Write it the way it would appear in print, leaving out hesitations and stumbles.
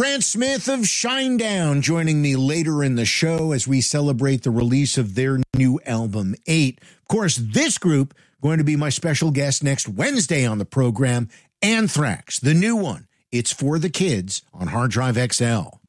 Grant Smith of Shinedown joining me later in the show as we celebrate the release of their new album, 8. Of course, this group going to be my special guest next Wednesday on the program, Anthrax, the new one. It's for the kids on Hard Drive XL.